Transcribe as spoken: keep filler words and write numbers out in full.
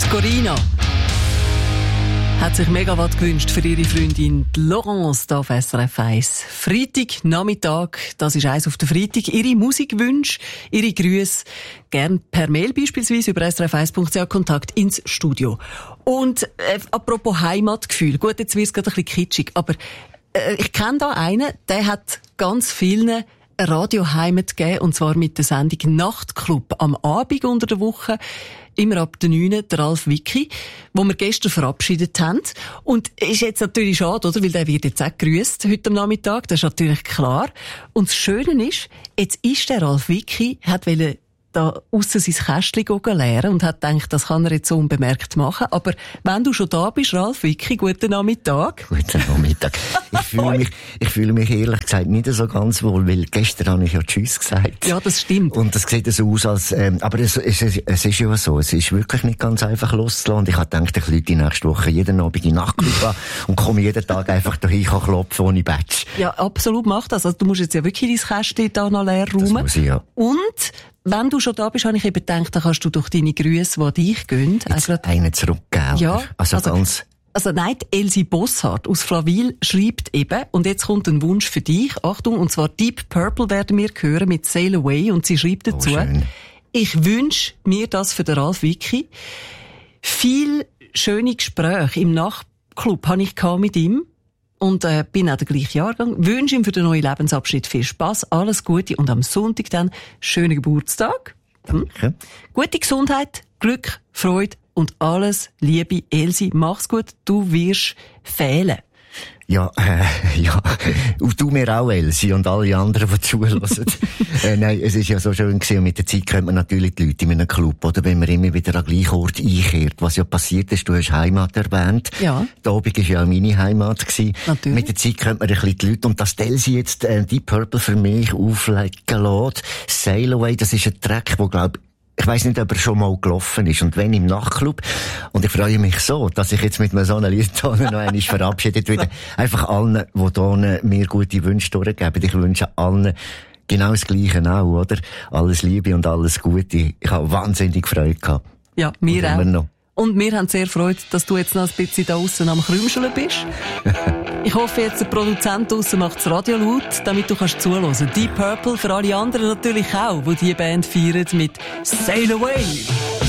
Corina hat sich Megawatt gewünscht für ihre Freundin Laurence hier auf S R F eins. Freitag, Nachmittag, das ist eins auf den Freitag. Ihre Musikwünsche, ihre Grüße, gern per Mail beispielsweise über s r f eins punkt c h Kontakt ins Studio. Und äh, apropos Heimatgefühl, gut, jetzt wird es gerade ein bisschen kitschig, aber äh, ich kenne da einen, der hat ganz vielen Radioheimat gegeben, und zwar mit der Sendung Nachtclub am Abend unter der Woche, immer ab der neun, der Ralf Wicki, wo wir gestern verabschiedet haben. Und ist jetzt natürlich schade, oder? Weil der wird jetzt auch gegrüsst heute am Nachmittag, das ist natürlich klar. Und das Schöne ist, jetzt ist der Ralf Wicki, hat wollte da aussen sein Kästchen leeren und hat gedacht, das kann er jetzt so unbemerkt machen. Aber wenn du schon da bist, Ralf Wicki, guten Nachmittag. Guten Nachmittag. Ich fühle mich, ich fühle mich ehrlich gesagt nicht so ganz wohl, weil gestern habe ich ja Tschüss gesagt. Ja, das stimmt. Und das sieht so aus, als, ähm, aber es, es, es ist ja so, es ist wirklich nicht ganz einfach loszulassen. Und ich habe gedacht, ich lüte nächste Woche jeden Abend in Nachtclub an und komme jeden Tag einfach dahin, kann klopfen ohne Badge. Ja, absolut, mach das. Also du musst jetzt ja wirklich dein Kästchen da noch leer räumen. Das muss ich, ja. Und wenn du schon da bist, habe ich eben gedacht, dann kannst du durch deine Grüße, die dich gehen, jetzt einen zurückgeben. Ja, also, also ganz... Also nein, Elsie Bosshardt aus Flawil schreibt eben, und jetzt kommt ein Wunsch für dich, Achtung, und zwar Deep Purple werden wir hören mit Sail Away, und sie schreibt dazu, oh, ich wünsche mir das für den Ralf Wicki. Viel schöne Gespräche im Nachtclub habe ich mit ihm. Und äh, bin auch der gleiche Jahrgang. Wünsche ihm für den neuen Lebensabschnitt viel Spass, alles Gute und am Sonntag dann schönen Geburtstag. Hm? Danke. Gute Gesundheit, Glück, Freude und alles Liebe. Elsie, mach's gut, du wirst fehlen. Ja, äh, ja. Und du mir auch, Elsie, und alle anderen, die zuhören. äh, nein, es ist ja so schön gewesen, und mit der Zeit kennt man natürlich die Leute in einem Club, oder? Wenn man immer wieder an den gleichen Ort einkehrt. Was ja passiert ist, du hast Heimat erwähnt. Ja. Der Abend war ja auch meine Heimat gewesen. Natürlich. Mit der Zeit kennt man ein bisschen die Leute, und dass Elsie jetzt äh, Deep Purple für mich auflegen lässt. Sail Away, das ist ein Track, wo, glaub ich weiss nicht, ob er schon mal gelaufen ist. Und wenn im Nachtclub. Und ich freue mich so, dass ich jetzt mit so einem Lied noch einmal verabschiedet werde. Einfach allen, die hier mir gute Wünsche durchgeben. Ich wünsche allen genau das Gleiche auch, oder? Alles Liebe und alles Gute. Ich habe wahnsinnig Freude gehabt. Ja, mir auch. Noch. Und wir haben sehr Freude, dass du jetzt noch ein bisschen da aussen am Krümscheln bist. Ich hoffe jetzt, der Produzent draussen macht das Radio laut, damit du kannst zuhören. Deep Purple für alle anderen natürlich auch, die diese Band feiern mit Sail Away.